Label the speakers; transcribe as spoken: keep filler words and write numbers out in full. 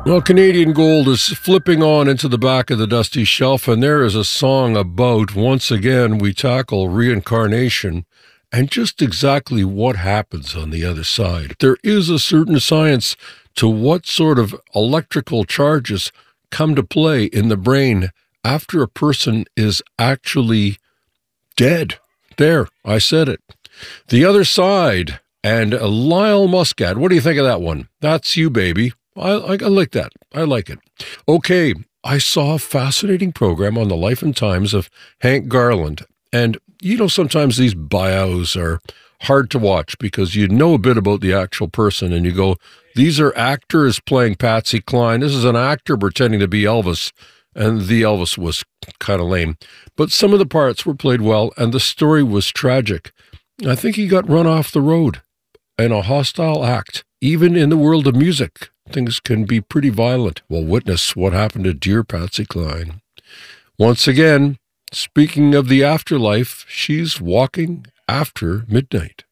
Speaker 1: Well, Canadian Gold is flipping on into the back of the dusty shelf, and there is a song about, once again, we tackle reincarnation and just exactly what happens on the other side. There is a certain science to what sort of electrical charges come to play in the brain after a person is actually dead. There, I said it. The Other Side and Lyle Muscat. What do you think of that one? That's you, baby. I, I, I like that. I like it. Okay, I saw a fascinating program on the life and times of Hank Garland. And, you know, sometimes these bios are hard to watch because you know a bit about the actual person and you go, these are actors playing Patsy Cline. This is an actor pretending to be Elvis. And the Elvis was kind of lame. But some of the parts were played well and the story was tragic. I think he got run off the road in a hostile act. Even in the world of music, things can be pretty violent. Well, witness what happened to dear Patsy Cline. Once again, speaking of the afterlife, she's walking after midnight.